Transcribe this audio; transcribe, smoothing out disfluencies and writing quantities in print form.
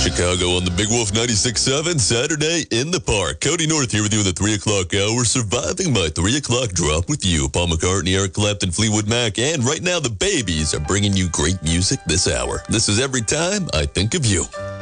Chicago on the Big Wolf 96.7, Saturday in the Park. Cody North here with you in the 3 o'clock hour, surviving my 3 o'clock drop with you. Paul McCartney, Eric Clapton, Fleetwood Mac, and right now the Babies are bringing you great music this hour. This is Every Time I Think of You.